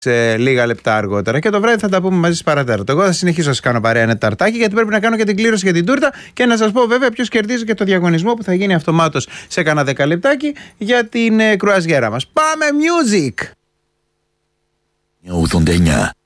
σε λίγα λεπτά αργότερα. Και το βράδυ θα τα πούμε μαζί στις παρατέταρτο. Εγώ θα συνεχίσω να σας κάνω παρέα ένα ταρτάκι, γιατί πρέπει να κάνω και την κλήρωση για την τούρτα και να σας πω βέβαια ποιος κερδίζει και το διαγωνισμό που θα γίνει αυτομάτως σε κάνα 10 λεπτάκι για την κρουαζιέρα μας. Πάμε music! 89.